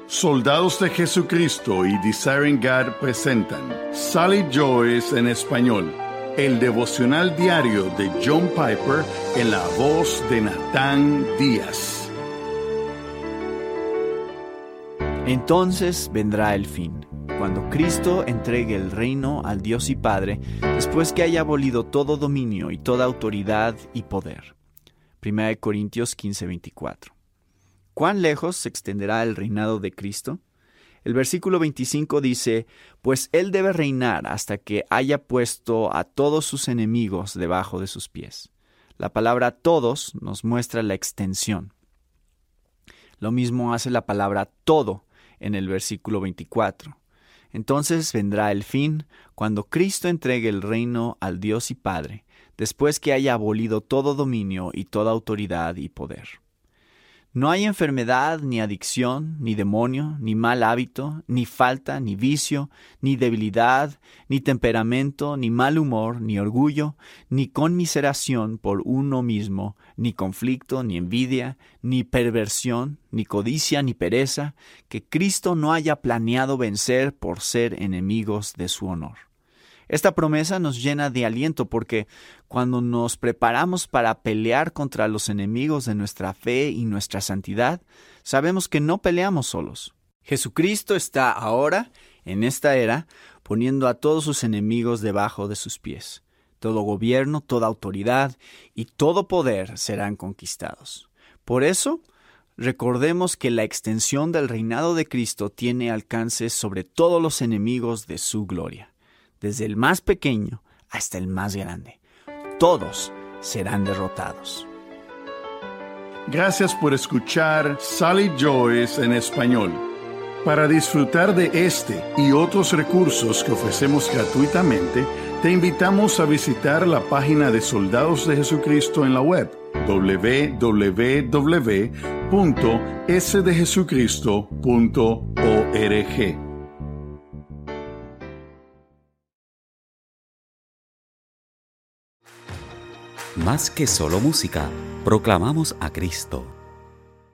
Soldados de Jesucristo y Desiring God presentan Sally Joyce en español, el devocional diario de John Piper en la voz de Natán Díaz. Entonces vendrá el fin, cuando Cristo entregue el reino al Dios y Padre, después que haya abolido todo dominio y toda autoridad y poder. 1 Corintios 15:24. ¿Cuán lejos se extenderá el reinado de Cristo? El versículo 25 dice, pues Él debe reinar hasta que haya puesto a todos sus enemigos debajo de sus pies. La palabra todos nos muestra la extensión. Lo mismo hace la palabra todo en el versículo 24. Entonces vendrá el fin, cuando Cristo entregue el reino al Dios y Padre, después que haya abolido todo dominio y toda autoridad y poder. No hay enfermedad, ni adicción, ni demonio, ni mal hábito, ni falta, ni vicio, ni debilidad, ni temperamento, ni mal humor, ni orgullo, ni conmiseración por uno mismo, ni conflicto, ni envidia, ni perversión, ni codicia, ni pereza, que Cristo no haya planeado vencer por ser enemigos de su honor. Esta promesa nos llena de aliento porque cuando nos preparamos para pelear contra los enemigos de nuestra fe y nuestra santidad, sabemos que no peleamos solos. Jesucristo está ahora, en esta era, poniendo a todos sus enemigos debajo de sus pies. Todo gobierno, toda autoridad y todo poder serán conquistados. Por eso, recordemos que la extensión del reinado de Cristo tiene alcance sobre todos los enemigos de su gloria. Desde el más pequeño hasta el más grande. Todos serán derrotados. Gracias por escuchar Sally Joyce en español. Para disfrutar de este y otros recursos que ofrecemos gratuitamente, te invitamos a visitar la página de Soldados de Jesucristo en la web www.sdejesucristo.org. Más que solo música, proclamamos a Cristo.